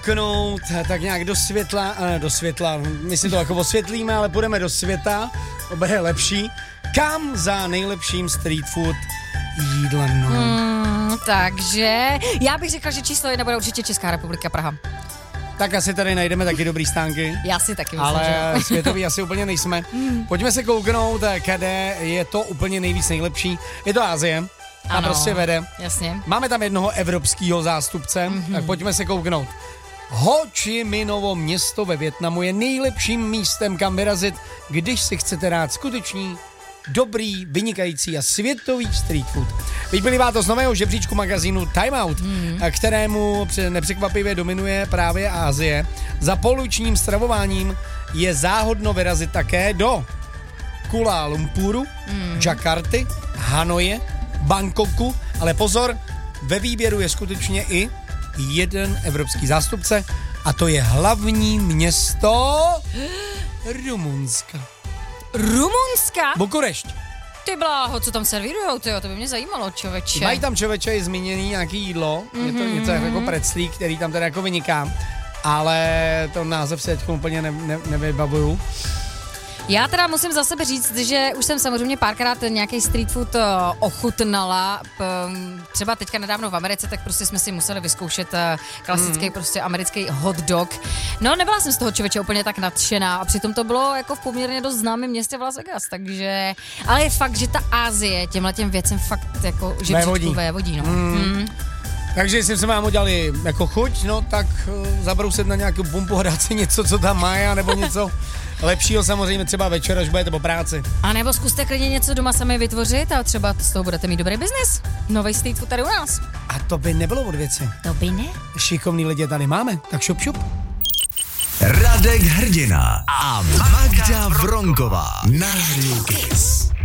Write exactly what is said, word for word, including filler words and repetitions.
kouknout tak nějak do světla, ne, do světla, my si to jako osvětlíme, ale půjdeme do světa, to bude lepší. Kam za nejlepším street food jídlem, no. Hmm, takže já bych řekla, že číslo jedna bude určitě Česká republika, Praha. Tak asi tady najdeme taky dobrý stánky. Já si taky myslím, ale že... světový asi úplně nejsme. Pojďme se kouknout, kde je to úplně nejvíc nejlepší. Je to Asie. A ano, prostě vede. Jasně. Máme tam jednoho evropského zástupce, mm-hmm. tak pojďme se kouknout. Ho Chi Minovo město ve Vietnamu je nejlepším místem, kam vyrazit, když si chcete dát skutečný, dobrý, vynikající a světový street food. Vyplývá to z nového žebříčku magazínu Time Out, mm. kterému nepřekvapivě dominuje právě Asie. Za polučním stravováním je záhodno vyrazit také do Kuala Lumpuru, mm. Jakarty, Hanoje, Bangkoku, ale pozor, ve výběru je skutečně i jeden evropský zástupce a to je hlavní město Rumunska. Rumunska? Bukurešť. Ty bláho, co tam servírujou, tyjo, to by mě zajímalo, člověče. Mají tam, člověče, je zmíněný nějaký jídlo, mm-hmm. je to něco jako preclík, který tam teda jako vyniká, ale to název se teď úplně ne, ne, nevybavuju. Já teda musím za sebe říct, že už jsem samozřejmě párkrát nějaký street food ochutnala. Třeba teďka nedávno v Americe, tak prostě jsme si museli vyzkoušet klasický mm. prostě americký hot dog. No, nebyla jsem z toho, člověče, úplně tak nadšená a přitom to bylo jako v poměrně dost známém městě v Las Vegas, takže... Ale je fakt, že ta Asie těmhletěm věcem fakt jako žebříčku vévodí, no. Mm. Mm. Takže jestli jsme vám udělali jako chuť, no tak uh, zabrousit na nějakou pumpu a dát si něco, co tam má, nebo něco lepšího samozřejmě třeba večer, až budete po práci. A nebo zkuste klidně něco doma sami vytvořit a třeba z toho budete mít dobrý biznis. Nový street food tady u nás. A to by nebylo od věci. To by ne. Šikovný lidi tady máme, tak šup šup. Radek Hrdina a Magda Vronková na Rádiu Kiss.